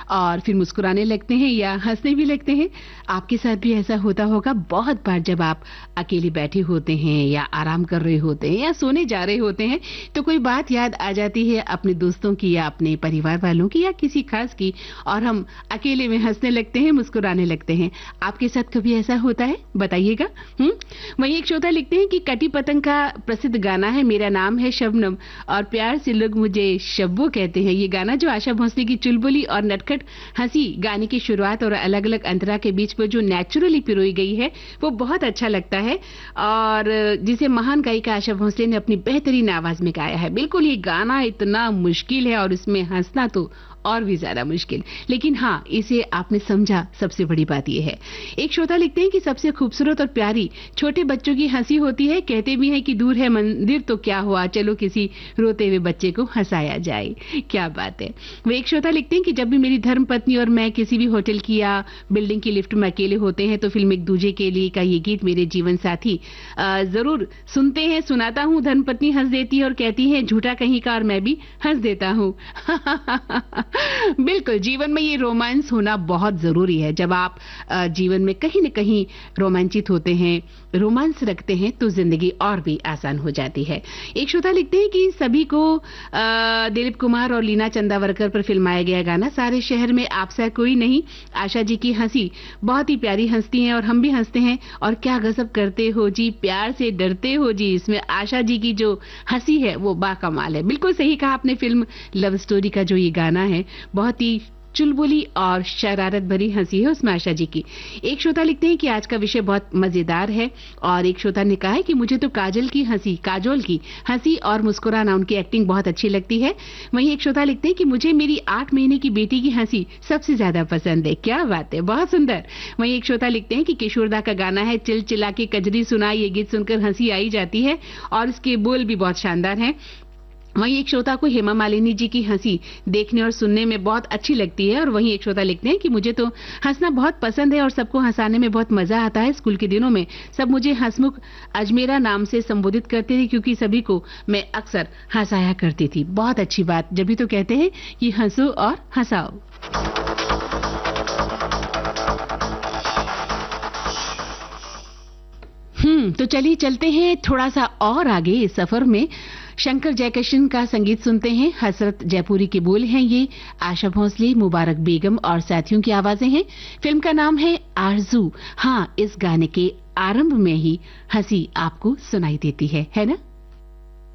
और फिर मुस्कुराने लगते हैं या हंसने भी लगते हैं। आपके साथ भी ऐसा होता होगा बहुत बार, जब आप अकेले बैठे होते हैं या आराम कर रहे होते हैं या सोने जा रहे होते हैं, तो कोई बात याद आ जाती है अपने दोस्तों की या अपने परिवार वालों की या किसी खास की, और हम अकेले में हंसने लगते हैं, मुस्कुराने लगते हैं। आपके साथ कभी ऐसा होता है? बताइएगा। वहीं एक श्रोता लिखते हैं कि कटी पतंग का प्रसिद्ध गाना है मेरा नाम है शबनम और प्यार से लोग मुझे शब्बो कहते हैं। ये गाना जो आशा भोसले की चुलबुली और नटखट हंसी गाने की शुरुआत और अलग अलग अंतरा के बीच में जो नेचुरली पिरोई गई है वो बहुत अच्छा लगता है, और जिसे महान गायिका आशा भोसले ने अपनी बेहतरीन आवाज में गाया है। बिल्कुल ये गाना इतना मुश्किल है और इसमें हंसना तो और भी ज्यादा मुश्किल, लेकिन हाँ, इसे आपने समझा, सबसे बड़ी बात यह है। एक श्रोता लिखते हैं कि सबसे खूबसूरत और प्यारी छोटे बच्चों की हंसी होती है। कहते भी हैं कि दूर है मंदिर तो क्या हुआ, चलो किसी रोते हुए बच्चे को हंसाया जाए। क्या बात है। वो एक श्रोता लिखते हैं कि जब भी मेरी धर्मपत्नी और मैं किसी भी होटल की या बिल्डिंग की लिफ्ट में अकेले होते हैं तो फिल्म एक दूजे के लिए का ये गीत मेरे जीवन साथी जरूर सुनते हैं, सुनाता हूँ। धर्मपत्नी हंस देती है और कहती है झूठा कहीं का, और मैं भी हंस देता हूँ। बिल्कुल, जीवन में ये रोमांस होना बहुत जरूरी है। जब आप जीवन में कहीं न कहीं रोमांचित होते हैं, रोमांस रखते हैं, तो जिंदगी और भी आसान हो जाती है। एक श्रोता लिखते हैं कि सभी को दिलीप कुमार और लीना चंदावरकर पर फिल्माया गया गाना सारे शहर में आपसा कोई नहीं। आशा जी की हंसी बहुत ही प्यारी हंसती हैं और हम भी हंसते हैं, और क्या गजब करते हो जी, प्यार से डरते हो जी। इसमें आशा जी की जो हंसी है वो बाकमाल है। बिल्कुल सही कहा आपने। फिल्म लव स्टोरी का जो ये गाना है बहुत ही चुलबुली और शरारत भरी हंसी है उसमें आशा जी की। एक श्रोता लिखते हैं कि आज का विषय बहुत मजेदार है, और एक श्रोता ने कहा है कि मुझे तो काजोल की हंसी और मुस्कुराना, उनकी एक्टिंग बहुत अच्छी लगती है। वहीं एक श्रोता लिखते हैं कि मुझे मेरी 8 महीने की बेटी की हंसी सबसे ज्यादा पसंद है। क्या बात है, बहुत सुंदर। वहीं एक श्रोता लिखते हैं कि किशोरदा का गाना है चिल चिला के कजरी सुना, ये गीत सुनकर हंसी आई जाती है और इसके बोल भी बहुत शानदार हैं। वहीं एक श्रोता को हेमा मालिनी जी की हंसी देखने और सुनने में बहुत अच्छी लगती है। और वहीं एक श्रोता लिखते हैं कि मुझे तो हंसना बहुत पसंद है और सबको हंसाने में बहुत मजा आता है। स्कूल के दिनों में सब मुझे हंसमुख अजमेरा नाम से संबोधित करते थे क्योंकि सभी को मैं अक्सर हंसाया करती थी। बहुत अच्छी बात, जब भी तो कहते हैं कि हंसो और हंसाओ। तो चलिए चलते हैं थोड़ा सा और आगे इस सफर में। शंकर जयकिशन का संगीत सुनते हैं, हसरत जयपुरी के बोल हैं ये, आशा भोसले, मुबारक बेगम और साथियों की आवाजें हैं। फिल्म का नाम है आरज़ू। हाँ, इस गाने के आरंभ में ही हंसी आपको सुनाई देती है ना?